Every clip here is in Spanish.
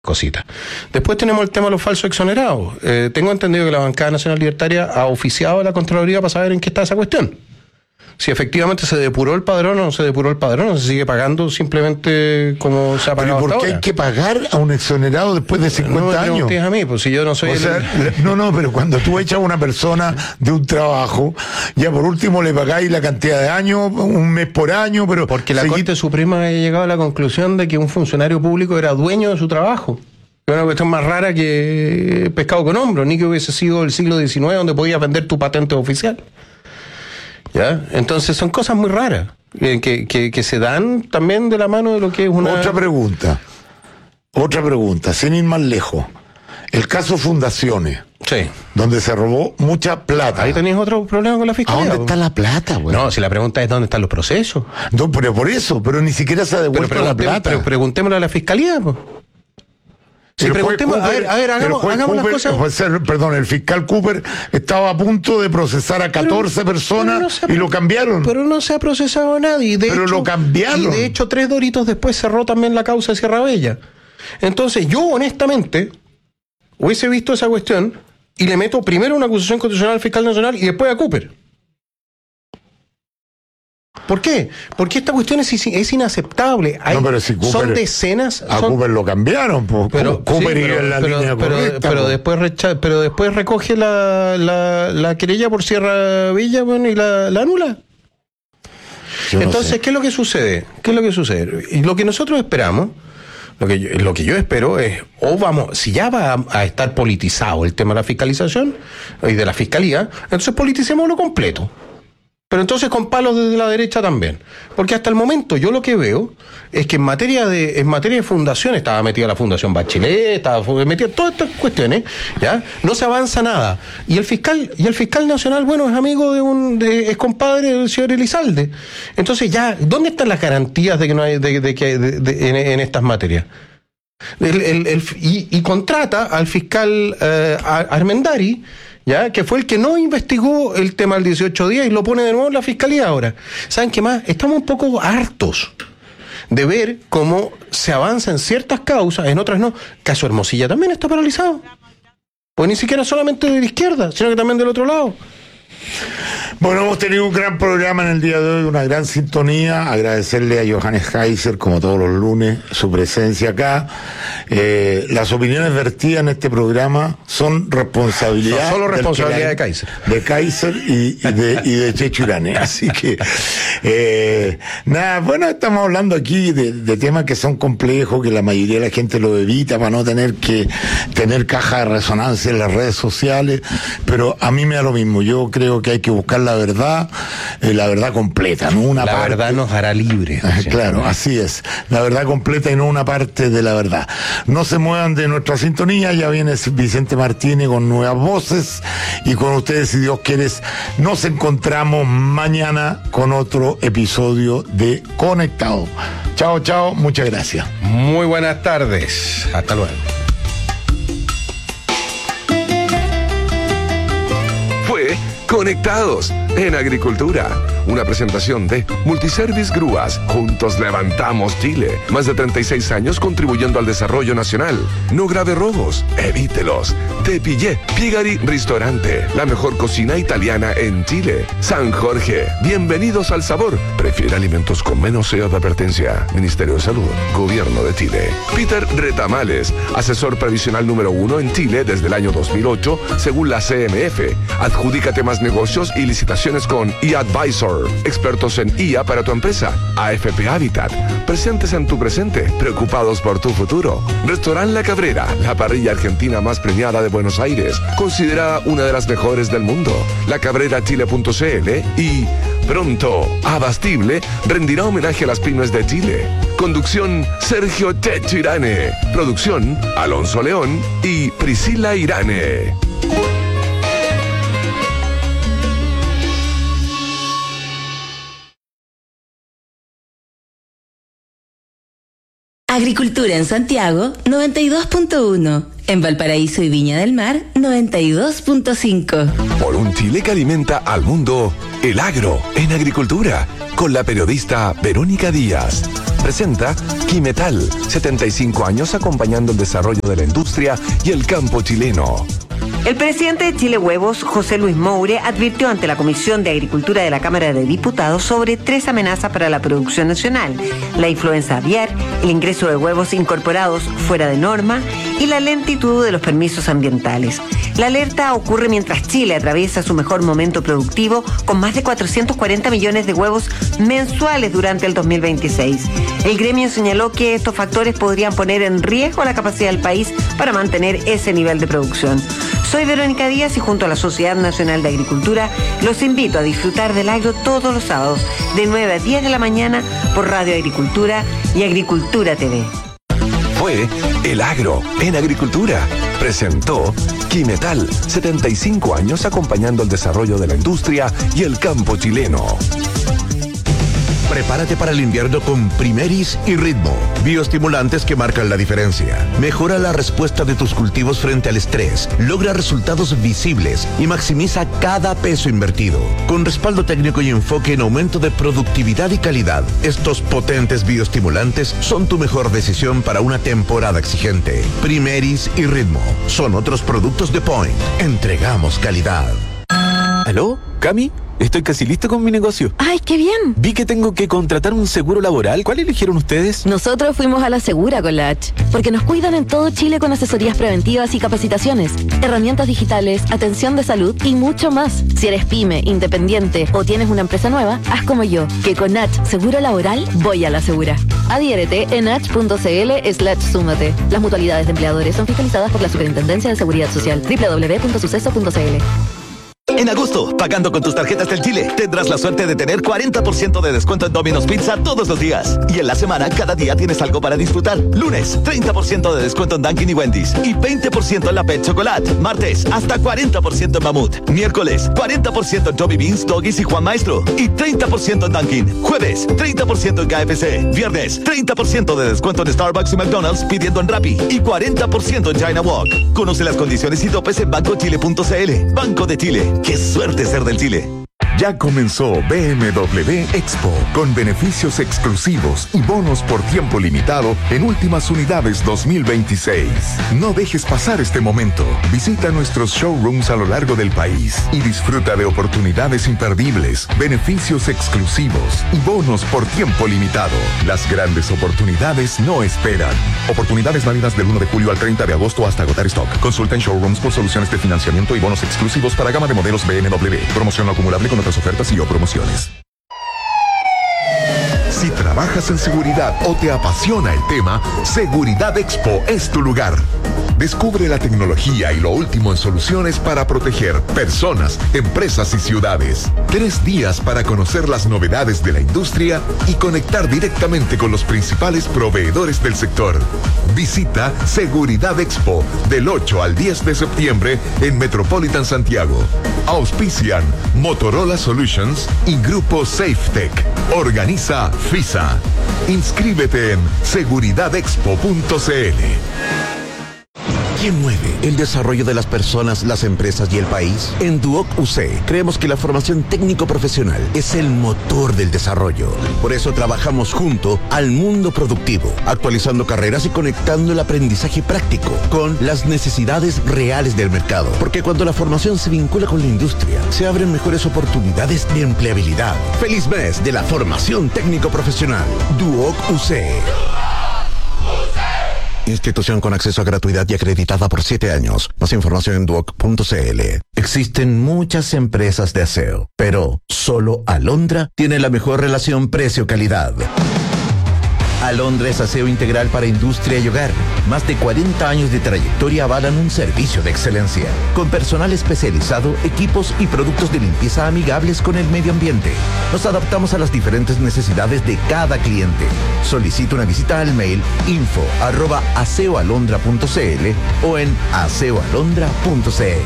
cositas. Después tenemos el tema de los falsos exonerados. Tengo entendido que la bancada Nacional Libertaria ha oficiado a la Contraloría para saber en qué está esa cuestión. Si efectivamente se depuró el padrón o no se depuró el padrón, o se sigue pagando simplemente como se ha pagado hasta ahora. ¿Por qué hay que pagar a un exonerado después de 50 años? No me a mí, pues si yo no soy... pero cuando tú echas a una persona de un trabajo, ya por último le pagáis la cantidad de años, un mes por año, pero... Porque la Corte Suprema ha llegado a la conclusión de que un funcionario público era dueño de su trabajo. Es una cuestión más rara que pescado con hombros, ni que hubiese sido el siglo XIX donde podías vender tu patente oficial. ¿Ya? Entonces son cosas muy raras que se dan también de la mano de lo que es una... Otra pregunta, sin ir más lejos. El caso Fundaciones, sí, donde se robó mucha plata. Ahí tenéis otro problema con la fiscalía. ¿A dónde está la plata, güey? No, si la pregunta es dónde están los procesos. No, pero por eso, pero ni siquiera se ha devuelto la plata. Pero preguntémosle a la fiscalía, pues. Si preguntemos, Cooper, hagamos las cosas. Perdón, el fiscal Cooper estaba a punto de procesar a 14 personas y lo cambiaron. Pero no se ha procesado a nadie. Lo cambiaron. Y de hecho, 3 doritos después cerró también la causa de Sierra Bella. Entonces, yo honestamente hubiese visto esa cuestión y le meto primero una acusación constitucional al fiscal nacional y después a Cooper. ¿Por qué? Porque esta cuestión es inaceptable. Son decenas. A Cooper lo cambiaron, Cooper iba en la línea correcta. Pero después recoge la querella por Sierra Villa, bueno, y la anula. Entonces, ¿qué es lo que sucede? Y lo que nosotros esperamos, lo que yo espero es, si ya va a estar politizado el tema de la fiscalización y de la fiscalía, entonces politicémoslo completo. Pero entonces con palos desde la derecha también. Porque hasta el momento yo lo que veo es que en materia de fundación estaba metida la Fundación Bachelet, estaba metida todas estas cuestiones, ¿ya? No se avanza nada. Y el fiscal nacional, bueno, es amigo es compadre del señor Elizalde. Entonces ya, ¿dónde están las garantías de que no hay en estas materias? Y contrata al fiscal Armendari, ¿ya? Que fue el que no investigó el tema del 18 días y lo pone de nuevo en la fiscalía ahora. ¿Saben qué más? Estamos un poco hartos de ver cómo se avanza en ciertas causas, en otras no. Caso Hermosilla también está paralizado. Pues ni siquiera solamente de la izquierda, sino que también del otro lado. Bueno, hemos tenido un gran programa en el día de hoy, una gran sintonía. Agradecerle a Johannes Kaiser, como todos los lunes, su presencia acá. Las opiniones vertidas en este programa son responsabilidad... Solo responsabilidad de Kaiser. De Kaiser y de Checho Irane. Así que, estamos hablando aquí de temas que son complejos, que la mayoría de la gente lo evita para no tener que tener caja de resonancia en las redes sociales, pero a mí me da lo mismo. Yo creo que hay que buscar la verdad completa, no una parte. La verdad nos hará libres. Claro, así es. La verdad completa y no una parte de la verdad. No se muevan de nuestra sintonía, ya viene Vicente Martínez con nuevas voces y con ustedes, si Dios quiere, nos encontramos mañana con otro episodio de Conectado. Chao, muchas gracias. Muy buenas tardes. Hasta luego. Conectados en Agricultura. Una presentación de Multiservice Grúas. Juntos levantamos Chile. Más de 36 años contribuyendo al desarrollo nacional. No grave robos. Evítelos. Te Pillé. Piegari Ristorante. La mejor cocina italiana en Chile. San Jorge. Bienvenidos al sabor. Prefiere alimentos con menos sello de advertencia. Ministerio de Salud. Gobierno de Chile. Peter Retamales. Asesor previsional número 1 en Chile desde el año 2008, según la CMF. Adjudícate más negocios y licitaciones con eAdvisor. Expertos en IA para tu empresa. AFP Habitat. Presentes en tu presente, preocupados por tu futuro. Restaurant La Cabrera, la parrilla argentina más premiada de Buenos Aires, considerada una de las mejores del mundo. LaCabreraChile.cl y pronto, Abastible rendirá homenaje a las pymes de Chile. Conducción, Sergio Checho Irane. Producción, Alonso León y Priscila Irane. Agricultura en Santiago 92.1 En Valparaíso y Viña del Mar, 92.5. Por un Chile que alimenta al mundo, el agro en agricultura, con la periodista Verónica Díaz. Presenta Quimetal, 75 años acompañando el desarrollo de la industria y el campo chileno. El presidente de Chile Huevos, José Luis Moure, advirtió ante la Comisión de Agricultura de la Cámara de Diputados sobre 3 amenazas para la producción nacional: la influenza aviar, el ingreso de huevos incorporados fuera de norma y la lentitud de los permisos ambientales. La alerta ocurre mientras Chile atraviesa su mejor momento productivo, con más de 440 millones de huevos mensuales durante el 2026. El gremio señaló que estos factores podrían poner en riesgo la capacidad del país para mantener ese nivel de producción. Soy Verónica Díaz y junto a la Sociedad Nacional de Agricultura los invito a disfrutar del agro todos los sábados de 9 a 10 de la mañana por Radio Agricultura y Agricultura TV. Fue El Agro en Agricultura. Presentó Quimetal, 75 años acompañando el desarrollo de la industria y el campo chileno. Prepárate para el invierno con Primeris y Ritmo, bioestimulantes que marcan la diferencia. Mejora la respuesta de tus cultivos frente al estrés, logra resultados visibles y maximiza cada peso invertido. Con respaldo técnico y enfoque en aumento de productividad y calidad, estos potentes bioestimulantes son tu mejor decisión para una temporada exigente. Primeris y Ritmo son otros productos de Point. Entregamos calidad. ¿Aló? ¿Cami? Estoy casi listo con mi negocio. ¡Ay, qué bien! Vi que tengo que contratar un seguro laboral. ¿Cuál eligieron ustedes? Nosotros fuimos a la Segura con la H, porque nos cuidan en todo Chile con asesorías preventivas y capacitaciones, herramientas digitales, atención de salud y mucho más. Si eres pyme, independiente o tienes una empresa nueva, haz como yo, que con H Seguro Laboral voy a la Segura. Adhiérete en h.cl/súmate. Las mutualidades de empleadores son fiscalizadas por la Superintendencia de Seguridad Social. www.suceso.cl. En agosto, pagando con tus tarjetas del Chile, tendrás la suerte de tener 40% de descuento en Domino's Pizza todos los días. Y en la semana, cada día tienes algo para disfrutar. Lunes, 30% de descuento en Dunkin' y Wendy's. Y 20% en la Pet Chocolate. Martes, hasta 40% en Mamut. Miércoles, 40% en Toby Beans, Doggies y Juan Maestro. Y 30% en Dunkin'. Jueves, 30% en KFC. Viernes, 30% de descuento en Starbucks y McDonald's pidiendo en Rappi. Y 40% en China Walk. Conoce las condiciones y topes en bancochile.cl. Banco de Chile. ¡Qué suerte ser del Chile! Ya comenzó BMW Expo, con beneficios exclusivos y bonos por tiempo limitado en últimas unidades 2026. No dejes pasar este momento. Visita nuestros showrooms a lo largo del país y disfruta de oportunidades imperdibles, beneficios exclusivos y bonos por tiempo limitado. Las grandes oportunidades no esperan. Oportunidades válidas del 1 de julio al 30 de agosto hasta agotar stock. Consulta en showrooms por soluciones de financiamiento y bonos exclusivos para gama de modelos BMW. Promoción no acumulable con otras ofertas y o promociones. Si trabajas en seguridad o te apasiona el tema, Seguridad Expo es tu lugar. Descubre la tecnología y lo último en soluciones para proteger personas, empresas y ciudades. 3 días para conocer las novedades de la industria y conectar directamente con los principales proveedores del sector. Visita Seguridad Expo del 8 al 10 de septiembre en Metropolitan Santiago. Auspician Motorola Solutions y Grupo SafeTech. Organiza FISA. Inscríbete en seguridadexpo.cl. ¿Quién mueve el desarrollo de las personas, las empresas y el país? En Duoc UC creemos que la formación técnico-profesional es el motor del desarrollo. Por eso trabajamos junto al mundo productivo, actualizando carreras y conectando el aprendizaje práctico con las necesidades reales del mercado. Porque cuando la formación se vincula con la industria, se abren mejores oportunidades de empleabilidad. ¡Feliz mes de la formación técnico-profesional! Duoc UC. Institución con acceso a gratuidad y acreditada por 7 años. Más información en duoc.cl. Existen muchas empresas de aseo, pero solo Alondra tiene la mejor relación precio-calidad. Alondra es aseo integral para industria y hogar. Más de 40 años de trayectoria avalan un servicio de excelencia. Con personal especializado, equipos y productos de limpieza amigables con el medio ambiente. Nos adaptamos a las diferentes necesidades de cada cliente. Solicita una visita al mail info@aseoalondra.cl o en aseoalondra.cl.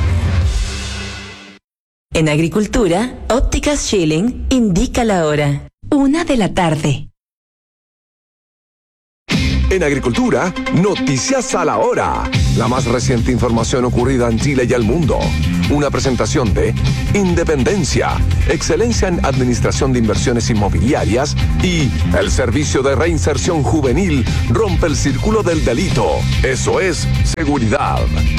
En Agricultura, Ópticas Schilling indica la hora. 1 de la tarde. En agricultura, noticias a la hora. La más reciente información ocurrida en Chile y el mundo. Una presentación de Independencia, excelencia en administración de inversiones inmobiliarias y el Servicio de Reinserción Juvenil rompe el círculo del delito. Eso es seguridad.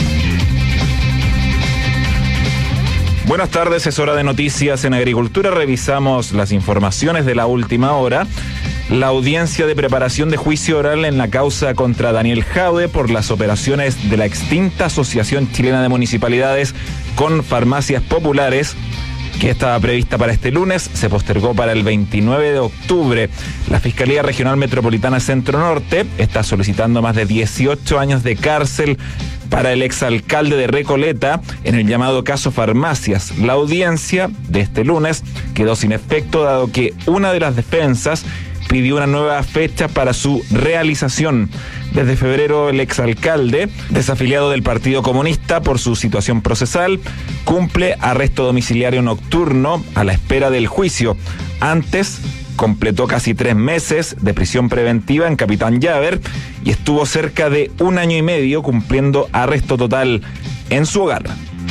Buenas tardes, es hora de noticias en agricultura. Revisamos las informaciones de la última hora. La audiencia de preparación de juicio oral en la causa contra Daniel Jadwe por las operaciones de la extinta Asociación Chilena de Municipalidades con Farmacias Populares, que estaba prevista para este lunes, se postergó para el 29 de octubre. La Fiscalía Regional Metropolitana Centro Norte está solicitando más de 18 años de cárcel para el exalcalde de Recoleta en el llamado caso Farmacias. La audiencia de este lunes quedó sin efecto dado que una de las defensas pidió una nueva fecha para su realización. Desde febrero, el exalcalde, desafiliado del Partido Comunista por su situación procesal, cumple arresto domiciliario nocturno a la espera del juicio. Antes, completó casi 3 meses de prisión preventiva en Capitán Llaver y estuvo cerca de 1 año y medio cumpliendo arresto total en su hogar.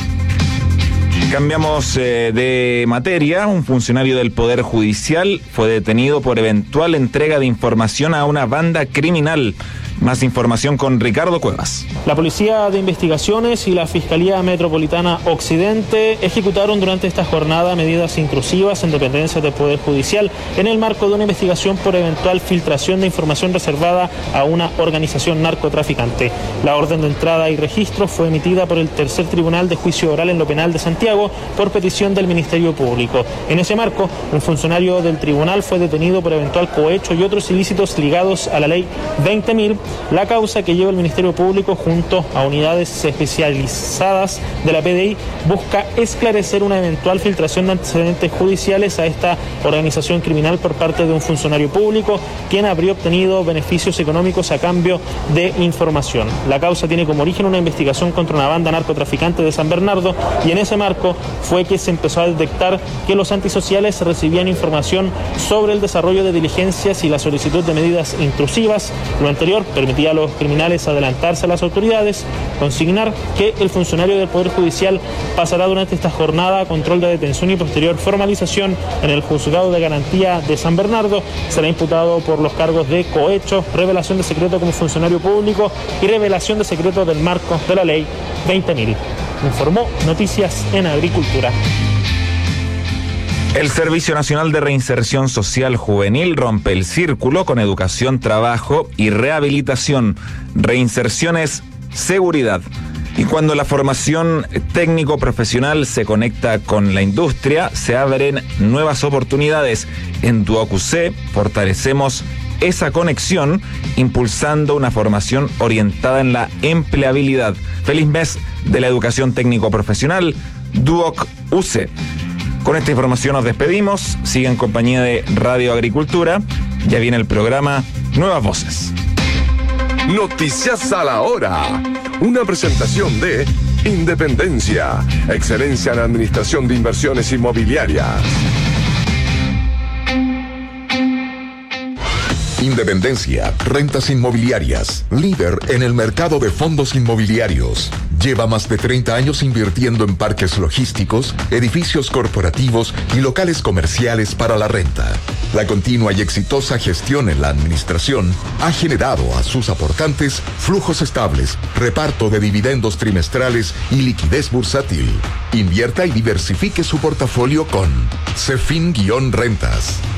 Cambiamos de materia. Un funcionario del Poder Judicial fue detenido por eventual entrega de información a una banda criminal. Más información con Ricardo Cuevas. La Policía de Investigaciones y la Fiscalía Metropolitana Occidente ejecutaron durante esta jornada medidas intrusivas en dependencias del Poder Judicial en el marco de una investigación por eventual filtración de información reservada a una organización narcotraficante. La orden de entrada y registro fue emitida por el Tercer Tribunal de Juicio Oral en lo Penal de Santiago por petición del Ministerio Público. En ese marco, un funcionario del tribunal fue detenido por eventual cohecho y otros ilícitos ligados a la ley 20.000. La causa que lleva el Ministerio Público junto a unidades especializadas de la PDI busca esclarecer una eventual filtración de antecedentes judiciales a esta organización criminal por parte de un funcionario público quien habría obtenido beneficios económicos a cambio de información. La causa tiene como origen una investigación contra una banda narcotraficante de San Bernardo y en ese marco fue que se empezó a detectar que los antisociales recibían información sobre el desarrollo de diligencias y la solicitud de medidas intrusivas. Lo anterior permitía a los criminales adelantarse a las autoridades, consignar que el funcionario del Poder Judicial pasará durante esta jornada a control de detención y posterior formalización en el Juzgado de Garantía de San Bernardo. Será imputado por los cargos de cohecho, revelación de secreto como funcionario público y revelación de secreto del marco de la ley 20.000. Informó Noticias en Agricultura. El Servicio Nacional de Reinserción Social Juvenil rompe el círculo con educación, trabajo y rehabilitación. Reinserción es seguridad. Y cuando la formación técnico-profesional se conecta con la industria, se abren nuevas oportunidades. En Duoc UC fortalecemos esa conexión impulsando una formación orientada en la empleabilidad. Feliz mes de la educación técnico-profesional, Duoc UC. Con esta información nos despedimos. Sigue en compañía de Radio Agricultura. Ya viene el programa Nuevas Voces. Noticias a la hora. Una presentación de Independencia, excelencia en administración de inversiones inmobiliarias. Independencia, rentas inmobiliarias, líder en el mercado de fondos inmobiliarios. Lleva más de 30 años invirtiendo en parques logísticos, edificios corporativos y locales comerciales para la renta. La continua y exitosa gestión en la administración ha generado a sus aportantes flujos estables, reparto de dividendos trimestrales y liquidez bursátil. Invierta y diversifique su portafolio con Cefin-Rentas.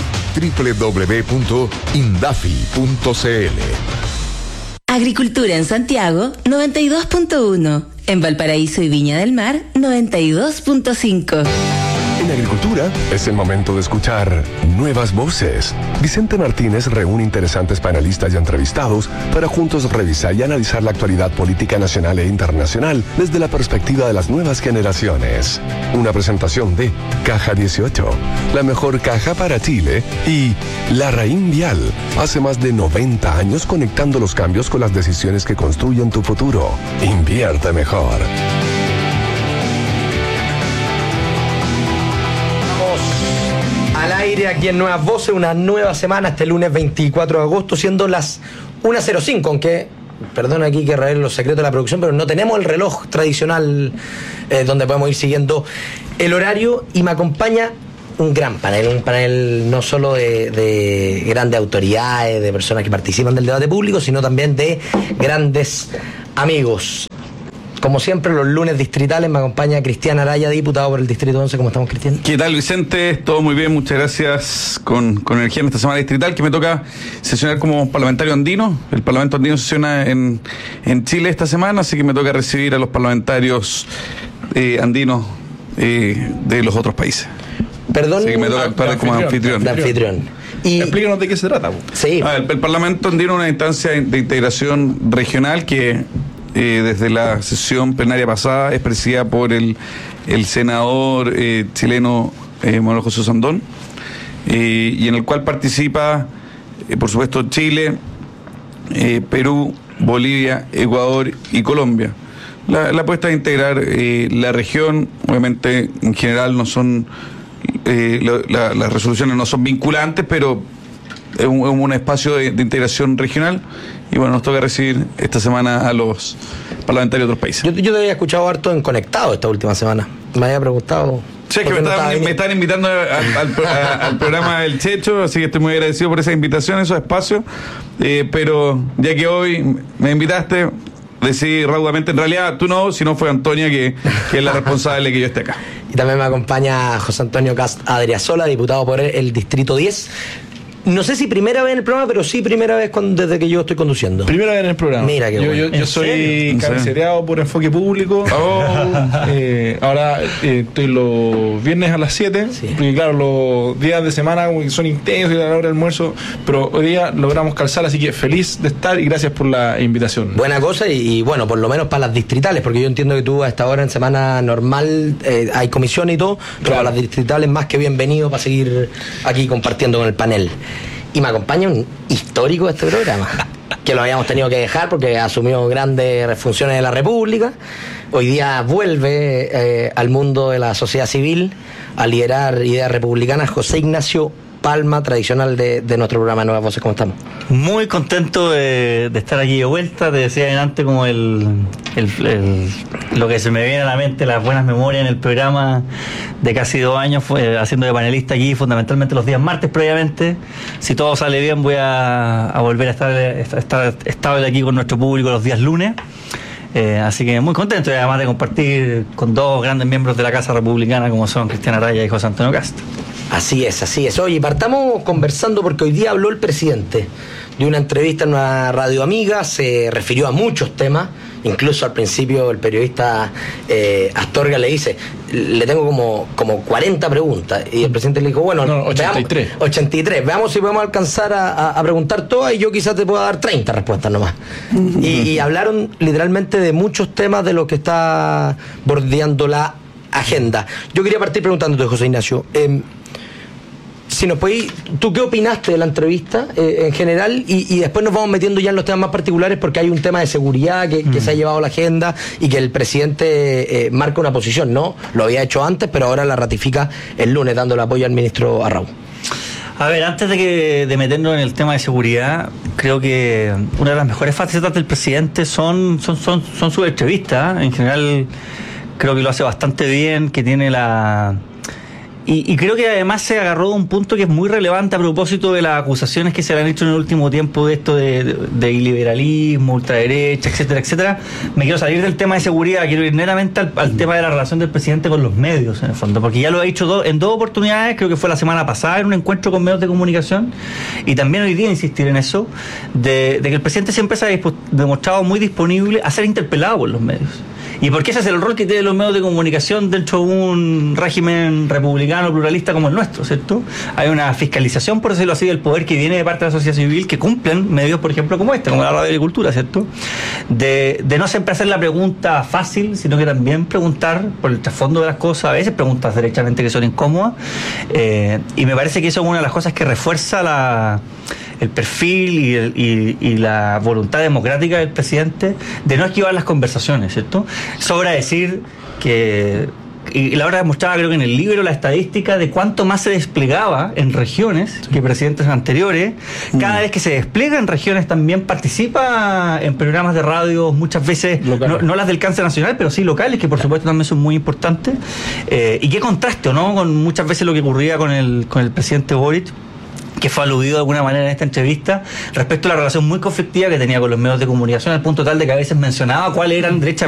www.indafi.cl. Agricultura en Santiago, 92.1. En Valparaíso y Viña del Mar, 92.5. En agricultura es el momento de escuchar Nuevas Voces. Vicente Martínez reúne interesantes panelistas y entrevistados para juntos revisar y analizar la actualidad política nacional e internacional desde la perspectiva de las nuevas generaciones. Una presentación de Caja 18, la mejor caja para Chile, y La Raín Vial, hace más de 90 años conectando los cambios con las decisiones que construyen tu futuro. Invierte mejor. Al aire aquí en Nuevas Voces, una nueva semana este lunes 24 de agosto, siendo las 1:05, aunque, perdón aquí que revele los secretos de la producción, pero no tenemos el reloj tradicional donde podemos ir siguiendo el horario, y me acompaña un panel no solo de grandes autoridades, de personas que participan del debate público, sino también de grandes amigos. Como siempre, los lunes distritales me acompaña Cristian Araya, diputado por el Distrito 11. ¿Cómo estamos, Cristian? ¿Qué tal, Vicente? Todo muy bien, muchas gracias. Con energía en esta semana distrital, que me toca sesionar como parlamentario andino. El Parlamento andino sesiona en Chile esta semana, así que me toca recibir a los parlamentarios andinos de los otros países. Perdón, así que me toca actuar como anfitrión. Y explícanos de qué se trata. Sí. El Parlamento andino es una instancia de integración regional que desde la sesión plenaria pasada es presidida por el senador chileno Manuel José Sandón, y en el cual participa, por supuesto, Chile, Perú, Bolivia, Ecuador y Colombia. La apuesta es integrar la región. Obviamente, en general no son las resoluciones no son vinculantes, pero es un espacio de integración regional. Y bueno, nos toca recibir esta semana a los parlamentarios de otros países. Yo te había escuchado harto en Conectado esta última semana. Me había preguntado. Sí, es que me están invitando al programa del Checho, así que estoy muy agradecido por esa invitación, esos espacios. Pero ya que hoy me invitaste, decidí raudamente, en realidad tú no, sino fue Antonia que es la responsable de que yo esté acá. Y también me acompaña José Antonio Cast Adriasola, diputado por el Distrito 10. No sé si primera vez en el programa, pero sí primera vez desde que yo estoy conduciendo. Primera vez en el programa. Mira qué bueno. Yo soy cabecereado por Enfoque Público. Ahora estoy los viernes a las 7. Sí. Porque claro, los días de semana son intensos y a la hora del almuerzo, pero hoy día logramos calzar, así que feliz de estar y gracias por la invitación. Buena cosa y bueno, por lo menos para las distritales, porque yo entiendo que tú a esta hora en semana normal hay comisión y todo, pero para las distritales más que bienvenido para seguir aquí compartiendo con el panel. Y me acompaña un histórico de este programa, que lo habíamos tenido que dejar porque asumió grandes funciones de la República. Hoy día vuelve al mundo de la sociedad civil a liderar ideas republicanas. José Ignacio Palma, tradicional de nuestro programa Nuevas Voces. ¿Cómo estamos? Muy contento de estar aquí de vuelta. Te decía antes como lo que se me viene a la mente, las buenas memorias en el programa de casi 2 años, haciendo de panelista aquí, fundamentalmente los días martes previamente. Si todo sale bien, voy a volver a estar estable aquí con nuestro público los días lunes. Así que muy contento, y además de compartir con 2 grandes miembros de la Casa Republicana como son Cristian Araya y José Antonio Cast. Así es. Oye, partamos conversando porque hoy día habló el presidente de una entrevista en una radio amiga, se refirió a muchos temas, incluso al principio el periodista Astorga le dice, le tengo como 40 preguntas, y el presidente le dijo, bueno, 83, veamos si podemos alcanzar a preguntar todas, y yo quizás te pueda dar 30 respuestas nomás. Y hablaron literalmente de muchos temas de lo que está bordeando la agenda. Yo quería partir preguntándote, José Ignacio, si nos podéis, ¿tú qué opinaste de la entrevista en general? Y después nos vamos metiendo ya en los temas más particulares, porque hay un tema de seguridad que se ha llevado a la agenda y que el presidente marca una posición, ¿no? Lo había hecho antes, pero ahora la ratifica el lunes, dándole apoyo al ministro Arrau. A ver, antes de meternos en el tema de seguridad, creo que una de las mejores facetas del presidente son sus entrevistas. En general, creo que lo hace bastante bien, que tiene Y creo que además se agarró de un punto que es muy relevante a propósito de las acusaciones que se le han hecho en el último tiempo de esto de iliberalismo, ultraderecha, etcétera, etcétera. Me quiero salir del tema de seguridad, quiero ir netamente al tema de la relación del presidente con los medios, en el fondo, porque ya lo ha dicho en 2 oportunidades, creo que fue la semana pasada en un encuentro con medios de comunicación, y también hoy día insistir en eso, de que el presidente siempre se ha demostrado muy disponible a ser interpelado por los medios. ¿Y por qué ese es el rol que tienen los medios de comunicación dentro de un régimen republicano pluralista como el nuestro, ¿cierto? Hay una fiscalización, por decirlo así, del poder que viene de parte de la sociedad civil, que cumplen medios, por ejemplo, como como la Radio Agricultura, ¿cierto? De no siempre hacer la pregunta fácil, sino que también preguntar por el trasfondo de las cosas, a veces preguntas derechamente que son incómodas, y me parece que eso es una de las cosas que refuerza el perfil y la voluntad democrática del presidente de no esquivar las conversaciones, ¿cierto? Sobra decir que y Laura mostraba, creo que en el libro, la estadística de cuánto más se desplegaba en regiones que presidentes anteriores. Cada vez que se despliega en regiones también participa en programas de radio, muchas veces no las del alcance nacional, pero sí locales, que por supuesto también son muy importantes. Y qué contraste, ¿no? Con muchas veces lo que ocurría con el presidente Boric, que fue aludido de alguna manera en esta entrevista respecto a la relación muy conflictiva que tenía con los medios de comunicación, al punto tal de que a veces mencionaba cuáles eran derechamente